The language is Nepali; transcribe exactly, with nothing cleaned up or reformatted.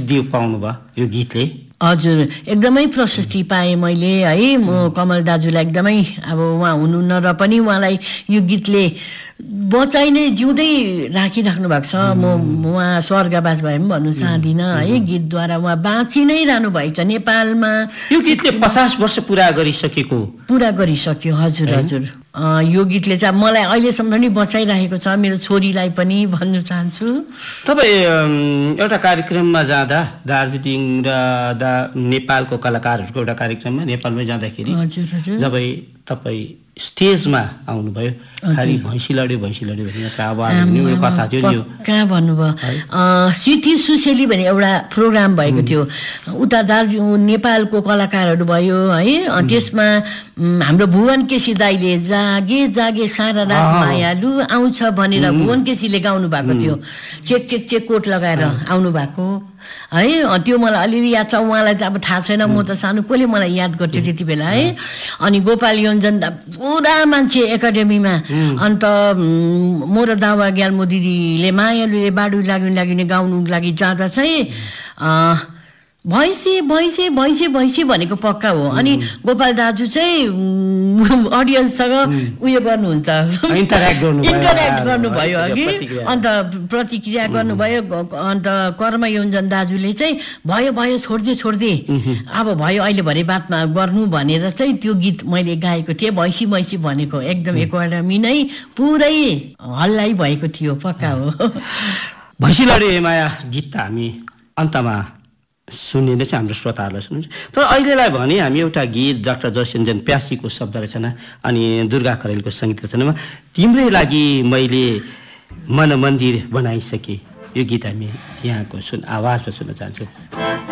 प्रसिद्धि पाउनु भयो यो गीतले? हजुर, एकदमै प्रशस्ति पाएँ मैले है। म कमल दाजुलाई एकदमै अब उहाँ हुनुहुन्न र पनि उहाँलाई यो गीतले बचाइ नै जिउँदै राखिराख्नु भएको छ। म उहाँ स्वर्गवास भए पनि भन्नु चाहदिनँ है। गीतद्वारा उहाँ बाँचि नै रहनु भएको छ नेपालमा। यो गीतले पचास वर्ष पुरा गरिसकेको पुरा गरिसक्यो। हजुर हजुर, यो गीतले चाहिँ मलाई अहिलेसम्म पनि बचाइरहेको छ, मेरो छोरीलाई पनि भन्नु चाहन्छु। तपाईँ एउटा कार्यक्रममा जाँदा दार्जिलिङ र दा नेपालको कलाकारहरूको एउटा कार्यक्रममा नेपालमै जाँदाखेरि जब तपाईँ स्टेजमा आउनुभयो, खालि भैँसी लड्यो भैँसी लड्यो भन्ने आवाज हुने कथा थियो नि। कहाँ भन्नुभयो, सिटी सुसेली भन्ने एउटा प्रोग्राम भएको थियो उता दार्जिलिङ नेपालको कलाकारहरू भयो है। त्यसमा हाम्रो भुवन केसी दाइले जागे जागे सारा रात मायालु आउँछ भनेर भुवन केसीले गाउनु भएको थियो। चेक चेक चेक कोट लगाएर आउनु भएको है। त्यो मलाई अलिअलि याद छ, उहाँलाई त अब थाहा छैन, म त सानो कसले मलाई याद गर्थ्यो त्यति बेला है। अनि गोपाल योन्जन पुरा मान्छे एकाडेमीमा। अन्त म र दावा ग्याल्मो दिदीले मायालुले बाडु लाग्यो लाग्यो गाउनु लागि जाँदा चाहिँ भैँसी भैँसी भैँसी भैँसी भनेको पक्का हो। अनि गोपाल दाजु चाहिँ अडियन्ससँग उयो गर्नुहुन्छ, इन्टरेक्ट इन्टरेक्ट गर्नुभयो अघि, अन्त प्रतिक्रिया गर्नुभयो। अन्त कर्म योन्जन दाजुले चाहिँ भयो भयो छोड्दे छोड्दे अब भयो अहिले भरे बातमा गर्नु भनेर चाहिँ त्यो गीत मैले गाएको थिएँ। भैँसी भैँसी भनेको एकदम एकाडेमी नै पुरै हल्लाई भएको थियो, पक्का हो। भैँसी लड्यो माया गीत त हामी अन्तमा सुन्ने नै चाहिँ हाम्रो श्रोताहरूलाई सुन्नुहुन्छ। तर अहिलेलाई भने हामी एउटा गीत डाक्टर जयसञ्जन प्यासीको शब्द रचना अनि दुर्गा खरेलको सङ्गीत रचनामा तिम्रै लागि मैले मन मन्दिर बनाइसकेँ, यो गीत हामी यहाँको सुन आवाजमा सुन्न चाहन्छौँ।